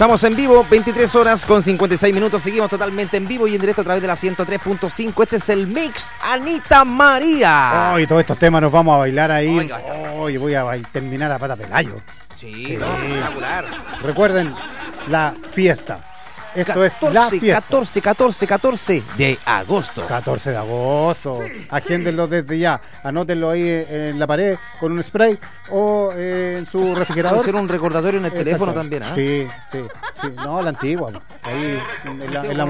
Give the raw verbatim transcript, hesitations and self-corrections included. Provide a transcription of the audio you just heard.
Estamos en vivo, veintitrés horas con cincuenta y seis minutos. Seguimos totalmente en vivo y en directo a través de la ciento tres punto cinco. Este es el mix Anita María. Oh, y todos estos temas nos vamos a bailar ahí. Oiga, Hoy oh, voy a terminar a pata pelayo. Sí, Sí. no, espectacular. Recuerden, la fiesta. Esto es la fiesta. catorce, catorce, catorce de agosto. catorce de agosto. Agéndenlo desde ya. Anótenlo ahí en la pared con un spray o eh, en su refrigerador. Hacer un recordatorio en el Exacto. teléfono también, ¿ah? Sí, sí, sí. No, la antigua. Ahí en la, en la